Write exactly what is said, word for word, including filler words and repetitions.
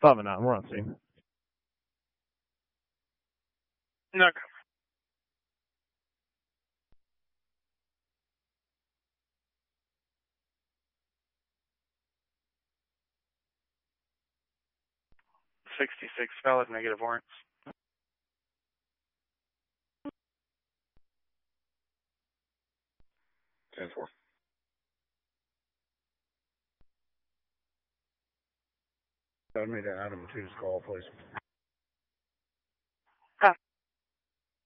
Five and nine, we're on scene. No. Sixty-six valid negative warrants. Ten four. Tell me that item two's call, please.